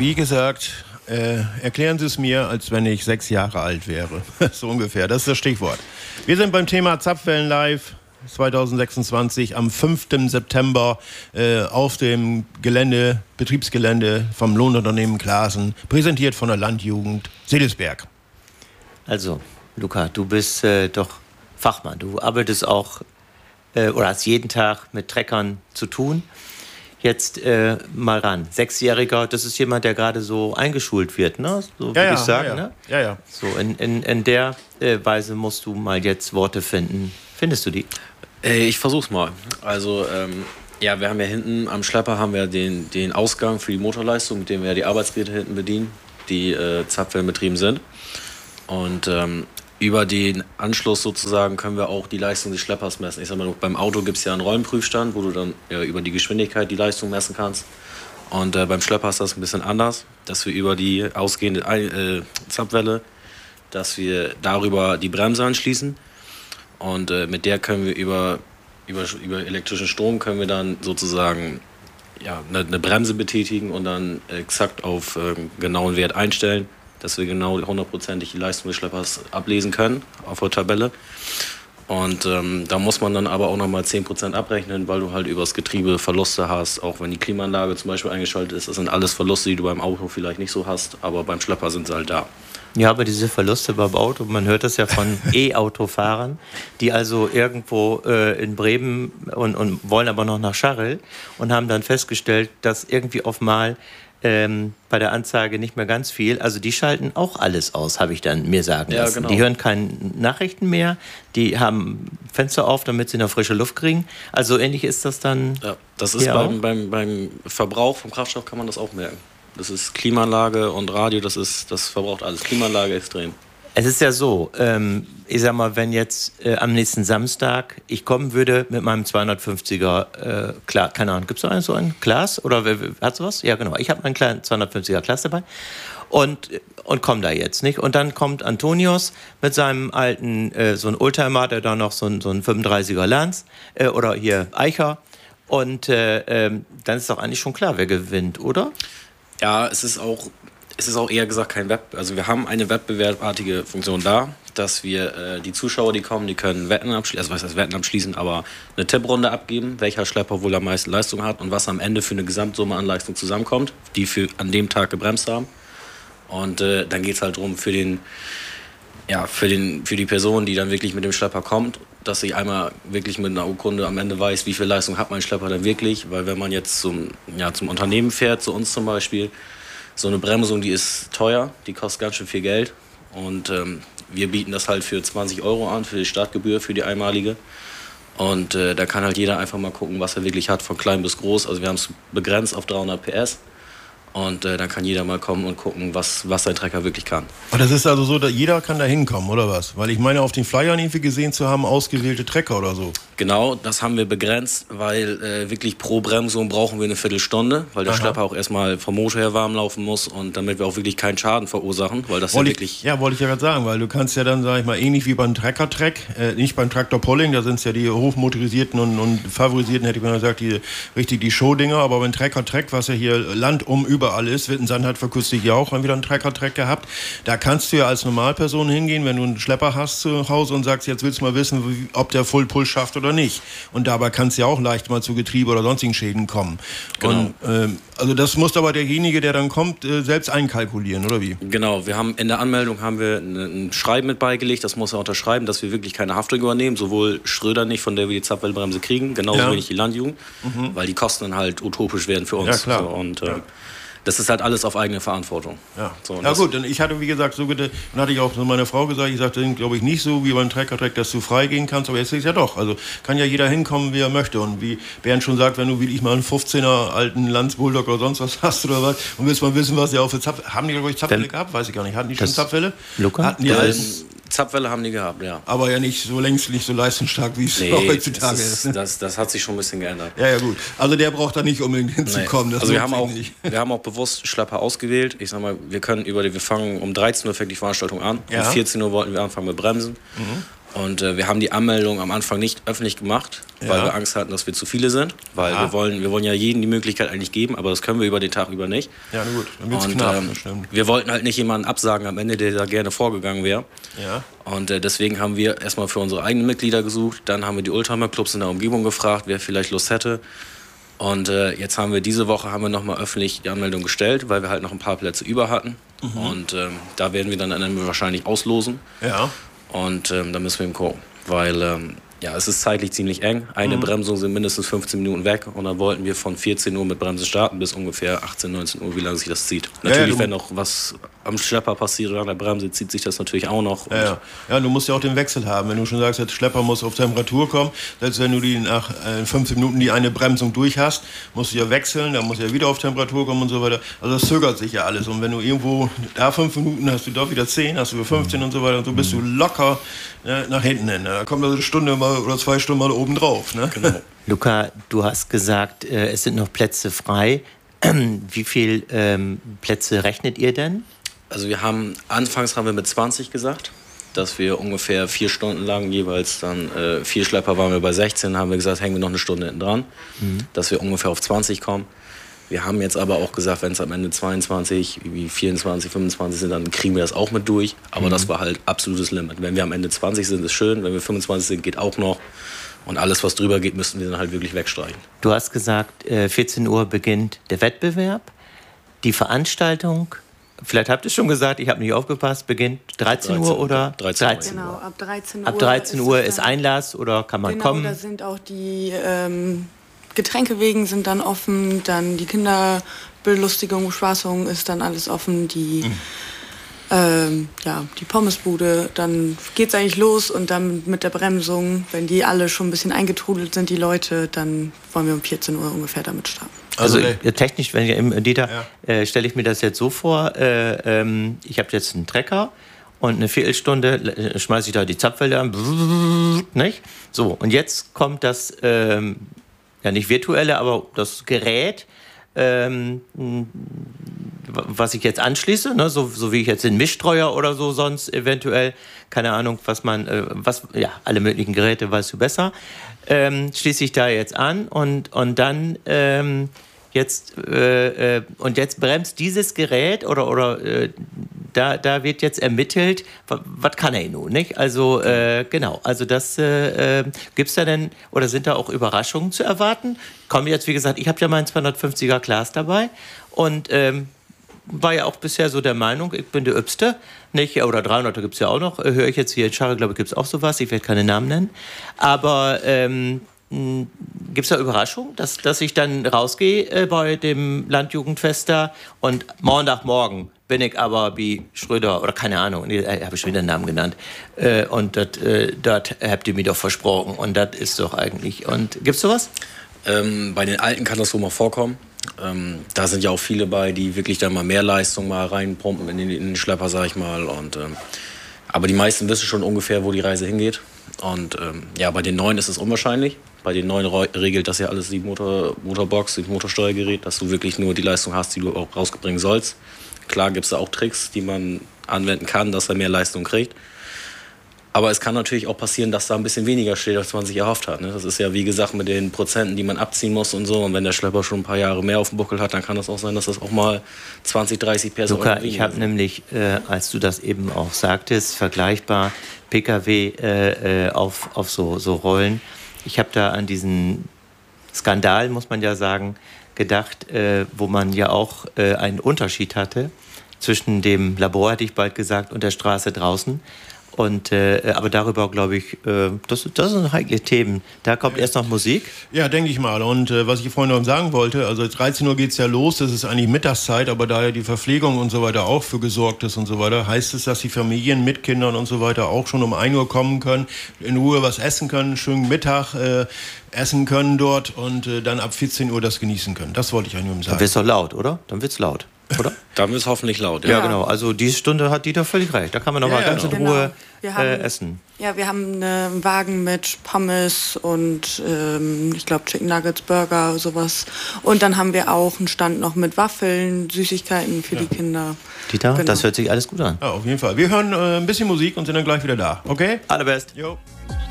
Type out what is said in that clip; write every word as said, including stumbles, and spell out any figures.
wie gesagt, äh, erklären Sie es mir, als wenn ich sechs Jahre alt wäre. So ungefähr, das ist das Stichwort. Wir sind beim Thema Zapfwellen live zwanzig sechsundzwanzig am fünften September äh, auf dem Gelände, Betriebsgelände vom Lohnunternehmen Clasen, präsentiert von der Landjugend Seelisberg. Also, Luca, du bist äh, doch Fachmann. Du arbeitest auch äh, oder hast jeden Tag mit Treckern zu tun. Jetzt äh, mal ran. Sechsjähriger, das ist jemand, der gerade so eingeschult wird, ne? So würde ja, ja, ich sagen. Ja, ja. Ne? Ja, ja. So, in, in, in der äh, Weise musst du mal jetzt Worte finden. Findest du die? Äh, ich versuch's mal. Also, ähm, ja, wir haben ja hinten am Schlepper haben wir den, den Ausgang für die Motorleistung, mit dem wir ja die Arbeitsgeräte hinten bedienen, die äh, Zapfwellenbetrieben sind. Und ähm, über den Anschluss sozusagen können wir auch die Leistung des Schleppers messen. Ich sag mal, beim Auto gibt es ja einen Rollenprüfstand, wo du dann ja, über die Geschwindigkeit die Leistung messen kannst. Und äh, beim Schlepper ist das ein bisschen anders, dass wir über die ausgehende äh, Zapfwelle, dass wir darüber die Bremse anschließen. Und äh, mit der können wir über, über, über elektrischen Strom können wir dann sozusagen ja, eine, eine Bremse betätigen und dann exakt auf äh, genauen Wert einstellen, dass wir genau hundertprozentig die Leistung des Schleppers ablesen können auf der Tabelle. Und ähm, da muss man dann aber auch nochmal zehn Prozent abrechnen, weil du halt übers Getriebe Verluste hast, auch wenn die Klimaanlage zum Beispiel eingeschaltet ist. Das sind alles Verluste, die du beim Auto vielleicht nicht so hast, aber beim Schlepper sind sie halt da. Ja, aber diese Verluste beim Auto, man hört das ja von E-Autofahrern, die also irgendwo äh, in Bremen und, und wollen aber noch nach Scharrel und haben dann festgestellt, dass irgendwie auf mal ähm, bei der Anzeige nicht mehr ganz viel, also die schalten auch alles aus, habe ich dann mir sagen lassen. Ja, genau. Die hören keine Nachrichten mehr, die haben Fenster auf, damit sie noch frische Luft kriegen. Also ähnlich ist das dann. Ja, das ist beim, beim, beim Verbrauch vom Kraftstoff kann man das auch merken. Das ist Klimaanlage und Radio, das ist, das verbraucht alles. Klimaanlage extrem. Es ist ja so, ähm, ich sag mal, wenn jetzt äh, am nächsten Samstag ich kommen würde mit meinem zweihundertfünfziger, äh, klar, keine Ahnung, gibt es so einen, so einen Glas? Oder hast du was? Ja, genau. Ich habe meinen kleinen zweihundertfünfziger Glas dabei und, und komme da jetzt, nicht? Und dann kommt Antonius mit seinem alten, äh, so ein Oldtimer, der da noch so ein, so ein fünfunddreißiger Lanz äh, oder hier Eicher. Und äh, äh, dann ist doch eigentlich schon klar, wer gewinnt, oder? Ja, es ist auch, es ist auch eher gesagt kein Web. Also wir haben eine wettbewerbartige Funktion da, dass wir äh, die Zuschauer, die kommen, die können Wetten abschließen, also was heißt Wetten abschließen, aber eine Tipprunde abgeben, welcher Schlepper wohl am meisten Leistung hat und was am Ende für eine Gesamtsumme an Leistung zusammenkommt, die für an dem Tag gebremst haben. Und äh, dann geht es halt darum, für den, ja, für den, für die Person, die dann wirklich mit dem Schlepper kommt, dass sie einmal wirklich mit einer Urkunde am Ende weiß, wie viel Leistung hat mein Schlepper denn wirklich. Weil wenn man jetzt zum, ja, zum Unternehmen fährt, zu uns zum Beispiel, so eine Bremsung, die ist teuer, die kostet ganz schön viel Geld. Und ähm, wir bieten das halt für zwanzig Euro an, für die Startgebühr, für die einmalige. Und äh, da kann halt jeder einfach mal gucken, was er wirklich hat, von klein bis groß. Also wir haben es begrenzt auf dreihundert P S. Und äh, dann kann jeder mal kommen und gucken, was, was sein Trecker wirklich kann. Und das ist also so, dass jeder kann da hinkommen, oder was? Weil ich meine, auf den Flyern irgendwie gesehen zu haben, ausgewählte Trecker oder so. Genau, das haben wir begrenzt, weil äh, wirklich pro Bremsung brauchen wir eine Viertelstunde, weil der Aha. Schlepper auch erstmal vom Motor her warm laufen muss und damit wir auch wirklich keinen Schaden verursachen, weil das wollte ja ich, wirklich... Ja, wollte ich ja gerade sagen, weil du kannst ja dann, sag ich mal, ähnlich wie beim Trecker-Track, äh, nicht beim Traktor-Polling, da sind es ja die hochmotorisierten und, und favorisierten, hätte ich mal gesagt, die richtig die Showdinger, aber beim Trecker-Track, was ja hier landum überall ist, Wittensan hat vor kürzlich ja auch wieder einen Trecker-Track gehabt, da kannst du ja als Normalperson hingehen, wenn du einen Schlepper hast zu Hause und sagst, jetzt willst du mal wissen, wie, ob der Full-Pull schafft oder nicht. Und dabei kann es ja auch leicht mal zu Getriebe oder sonstigen Schäden kommen. Genau. Und, ähm, also das muss aber derjenige, der dann kommt, äh, selbst einkalkulieren, oder wie? Genau, wir haben in der Anmeldung haben wir ein Schreiben mit beigelegt, das muss er unterschreiben, dass wir wirklich keine Haftung übernehmen, sowohl Schröder nicht, von der wir die Zapfwellenbremse kriegen, genauso ja. wenig die Landjugend, mhm. weil die Kosten dann halt utopisch werden für uns. Ja, klar. So, und, äh, ja. Das ist halt alles auf eigene Verantwortung. Ja, so, ja gut, und ich hatte, wie gesagt, so gedacht, dann hatte ich auch so meiner Frau gesagt, ich sagte, glaube ich, nicht so wie beim Trecker-Track, dass du frei gehen kannst, aber jetzt ist es ja doch. Also kann ja jeder hinkommen, wie er möchte. Und wie Bernd schon sagt, wenn du wie ich mal einen fünfzehner alten Lanz Bulldog oder sonst was hast oder was und willst mal wissen, was die auch für Zapfwelle, haben die, glaube ich, Zapfwelle gehabt? Weiß ich gar nicht. Hatten die schon Zapfwelle? Luca? Hatten die ja, alles? Zapfwelle haben die gehabt, ja. Aber ja nicht so längst nicht so leistungsstark, wie es nee, heutzutage ist. ist. Das, das hat sich schon ein bisschen geändert. Ja, ja, gut. Also der braucht da nicht unbedingt hinzukommen. Nee. Also wir haben, auch, wir haben auch bewusst Schlepper ausgewählt. Ich sag mal, wir können über die, wir fangen um dreizehn Uhr fängt die Veranstaltung an. Ja. Um vierzehn Uhr wollten wir anfangen mit Bremsen. Mhm. Und äh, wir haben die Anmeldung am Anfang nicht öffentlich gemacht, ja. weil wir Angst hatten, dass wir zu viele sind. Weil wir wollen, wir wollen ja jedem die Möglichkeit eigentlich geben, aber das können wir über den Tag über nicht. Ja, gut, dann wird's und knapp, ähm, das stimmt. Wir wollten halt nicht jemanden absagen am Ende, der da gerne vorgegangen wäre. Ja. Und äh, deswegen haben wir erstmal für unsere eigenen Mitglieder gesucht. Dann haben wir die Oldtimer-Clubs in der Umgebung gefragt, wer vielleicht Lust hätte. Und äh, jetzt haben wir diese Woche haben wir nochmal öffentlich die Anmeldung gestellt, weil wir halt noch ein paar Plätze über hatten. Mhm. Und ähm, da werden wir dann, dann wahrscheinlich auslosen. Ja. Und ähm, da müssen wir eben gucken. Weil ähm, ja, es ist zeitlich ziemlich eng. Eine mhm. Bremsung sind mindestens fünfzehn Minuten weg. Und dann wollten wir von vierzehn Uhr mit Bremsen starten bis ungefähr achtzehn, neunzehn Uhr, wie lange sich das zieht. Ja, natürlich, ja, wenn noch was am Schlepper passiert oder an der Bremse, zieht sich das natürlich auch noch. Ja, ja. ja, du musst ja auch den Wechsel haben. Wenn du schon sagst, der Schlepper muss auf Temperatur kommen, selbst wenn du die nach äh, fünfzehn Minuten die eine Bremsung durch hast, musst du ja wechseln, dann muss ja wieder auf Temperatur kommen und so weiter. Also das zögert sich ja alles. Und wenn du irgendwo da fünf Minuten hast, du da wieder zehn, hast du wieder fünfzehn und so weiter, und so bist du locker äh, nach hinten hin. Da kommt also eine Stunde mal oder zwei Stunden mal oben drauf. Ne? Genau. Luca, du hast gesagt, äh, es sind noch Plätze frei. Wie viele ähm, Plätze rechnet ihr denn? Also wir haben, anfangs haben wir mit zwanzig gesagt, dass wir ungefähr vier Stunden lang jeweils dann, äh, vier Schlepper waren wir bei sechzehn, haben wir gesagt, hängen wir noch eine Stunde hinten dran, mhm. dass wir ungefähr auf zwanzig kommen. Wir haben jetzt aber auch gesagt, wenn es am Ende zweiundzwanzig, wie vierundzwanzig, fünfundzwanzig sind, dann kriegen wir das auch mit durch. Aber mhm. das war halt absolutes Limit. Wenn wir am Ende zwanzig sind, ist schön. Wenn wir fünfundzwanzig sind, geht auch noch. Und alles, was drüber geht, müssten wir dann halt wirklich wegstreichen. Du hast gesagt, vierzehn Uhr beginnt der Wettbewerb. Die Veranstaltung, vielleicht habt ihr es schon gesagt, ich habe nicht aufgepasst, beginnt dreizehn Uhr oder? dreizehn Uhr. Genau, ab dreizehn Uhr. Ab dreizehn Uhr ist, ist Einlass oder kann man genau, kommen? Genau, da sind auch die ähm, Getränkewegen sind dann offen, dann die Kinderbelustigung, Bespaßung ist dann alles offen, die... Mhm. Ähm, ja, die Pommesbude, dann geht's eigentlich los und dann mit der Bremsung, wenn die alle schon ein bisschen eingetrudelt sind, die Leute, dann wollen wir um vierzehn Uhr ungefähr damit starten. Also, also äh, technisch, wenn ich im Dieter, ja. äh, stelle ich mir das jetzt so vor, äh, ähm, ich habe jetzt einen Trecker und eine Viertelstunde schmeiße ich da die Zapfwelle an, nicht? So, und jetzt kommt das, ähm, ja nicht virtuelle, aber das Gerät, ähm, was ich jetzt anschließe, ne, so, so wie ich jetzt den Mischstreuer oder so sonst eventuell, keine Ahnung, was man, äh, was, ja, alle möglichen Geräte weißt du besser, ähm, schließe ich da jetzt an und, und dann ähm, jetzt, äh, äh, und jetzt bremst dieses Gerät oder, oder äh, da, da wird jetzt ermittelt, was kann er nun, nicht? Also, äh, genau, also das, äh, äh, gibt's da denn, oder sind da auch Überraschungen zu erwarten? Komm jetzt, wie gesagt, ich habe ja meinen zweihundertfünfziger Class dabei und, ähm, war ja auch bisher so der Meinung, ich bin der Übste, nicht? Oder dreihunderter gibt es ja auch noch, höre ich jetzt hier in Scharre, glaube ich, gibt es auch sowas, ich werde keine Namen nennen. Aber ähm, gibt es da Überraschungen, dass, dass ich dann rausgehe äh, bei dem Landjugendfest da und Montagmorgen bin ich aber wie Schröder oder keine Ahnung, nee, äh, habe ich schon wieder den Namen genannt. Äh, und das äh, habt ihr mir doch versprochen und das ist doch eigentlich. Und gibt es sowas? Ähm, bei den Alten kann das wohl mal vorkommen. Ähm, da sind ja auch viele bei, die wirklich dann mal mehr Leistung mal reinpumpen in den, in den Schlepper, sag ich mal. Und, ähm, aber die meisten wissen schon ungefähr, wo die Reise hingeht. Und ähm, ja, bei den Neuen ist es unwahrscheinlich. Bei den Neuen regelt das ja alles die Motor, Motorbox, das Motorsteuergerät, dass du wirklich nur die Leistung hast, die du auch rausbringen sollst. Klar gibt es da auch Tricks, die man anwenden kann, dass er mehr Leistung kriegt. Aber es kann natürlich auch passieren, dass da ein bisschen weniger steht, als man sich erhofft hat. Ne? Das ist ja, wie gesagt, mit den Prozenten, die man abziehen muss und so. Und wenn der Schlepper schon ein paar Jahre mehr auf dem Buckel hat, dann kann das auch sein, dass das auch mal zwanzig, dreißig Personen Luca, ich habe nämlich, äh, als du das eben auch sagtest, vergleichbar P K W äh, auf, auf so, so Rollen. Ich habe da an diesen Skandal, muss man ja sagen, gedacht, äh, wo man ja auch äh, einen Unterschied hatte zwischen dem Labor, hätte ich bald gesagt, und der Straße draußen. Und, äh, aber darüber, glaube ich, äh, das, das sind heikle Themen. Da kommt erst noch Musik. Ja, denke ich mal. Und äh, was ich vorhin noch sagen wollte, also dreizehn Uhr geht es ja los, das ist eigentlich Mittagszeit, aber da ja die Verpflegung und so weiter auch für gesorgt ist und so weiter, heißt es, dass die Familien mit Kindern und so weiter auch schon um ein Uhr kommen können, in Ruhe was essen können, schönen Mittag äh, essen können dort und äh, dann ab vierzehn Uhr das genießen können. Das wollte ich eigentlich nur sagen. Dann wird's doch laut, oder? Dann wird's laut, oder? Dann ist hoffentlich laut. Ja, ja, genau. Also die Stunde hat Dieter völlig recht. Da kann man noch ja, mal ja, ganz genau. in Ruhe wir haben, äh, essen. Ja, wir haben einen Wagen mit Pommes und ähm, ich glaube Chicken Nuggets, Burger, sowas. Und dann haben wir auch einen Stand noch mit Waffeln, Süßigkeiten für ja. die Kinder. Dieter, genau. Das hört sich alles gut an. Ja, auf jeden Fall. Wir hören äh, ein bisschen Musik und sind dann gleich wieder da. Okay? Allerbest. Jo.